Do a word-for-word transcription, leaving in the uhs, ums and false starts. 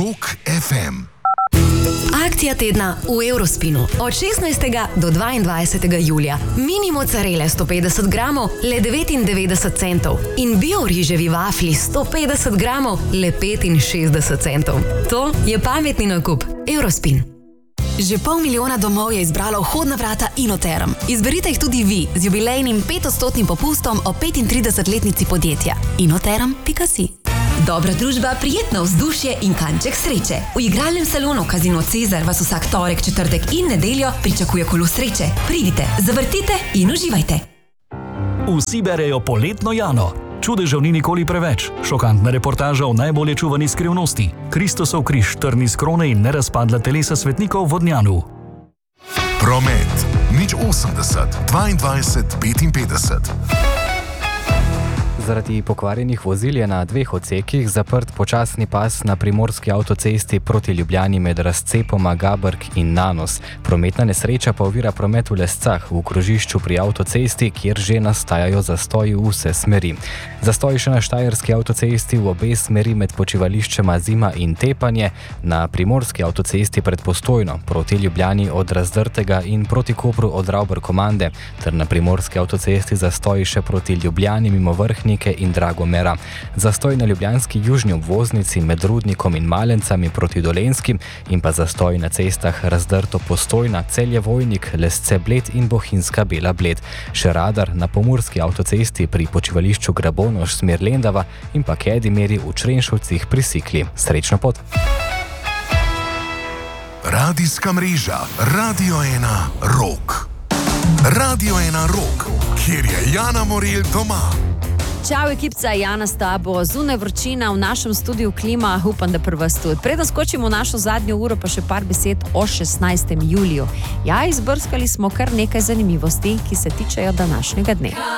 Rock F M. Akcija tedna v Eurospinu. Od šestnajstega do dvaindvajsetega julija. Mini mozzarele sto petdeset gramov, le devetindevetdeset centov. In bio riževi vafli sto petdeset gramov, le petinšestdeset centov. To je pametni nakup. Eurospin. Že pol milijona domov je izbralo vhodna vrata Inoterm. Izberite jih tudi vi z jubilejnim petodstotnim popustom o petintridesetletnici podjetja. inoterm pika si. Dobra družba, prijetno vzdušje in kanček sreče. V igralnem salonu Casino Cezar vas vsak torek, četrtek in nedeljo pričakuje kolo sreče. Pridite, zavrtite in uživajte. Vsi berejo poletno Jano. Čudežev ni nikoli preveč. Šokantna reportaža o najbolje čuvani skrivnosti. Kristosov križ, trn iz krone in nerazpadla telesa svetnikov v Vodnjanu. Promet. Nič osemdeset, dvaindvajset, petinpetdeset. Zaradi pokvarjenih vozil je na dveh odsekih zaprt počasni pas na primorski avtocesti proti Ljubljani med razcepoma Gabrk in Nanos. Prometna nesreča pa ovira promet v Lescah, v krožišču pri avtocesti, kjer že nastajajo zastoji v vse smeri. Zastoj še na štajerski avtocesti v obe smeri med počivališčema Zima in Tepanje, na primorski avtocesti pred Postojno proti Ljubljani od Razdrtega in proti Kopru od Ravber-Komande, ter na primorski avtocesti zastoji še proti Ljubljani mimo Vrhnika in Dragomera. Zastoj na ljubljanski južni obvoznici med Rudnikom in Malencami proti Dolenskim in pa zastoj na cestah Razdrto Postojna, Celje Vojnik, Lesce Bled in Bohinjska Bela Bled. Še radar na pomurski avtocesti pri počivališču Grabonoš smer Lendava in pa Kedimeri v Črenšovcih pri Sikli. Srečno pot! Radijska mreža Radio ena Rock. Radio ena Rock, kjer je Jana Morelj doma. Čau ekipca, Jana s tabo, zunaj vročina, v našem studiu klima, upam, da prva stud. Preden skočimo v našo zadnjo uro, pa še par besed o šestnajstem juliju. Ja, izbrskali smo kar nekaj zanimivosti, ki se tičejo današnjega dne.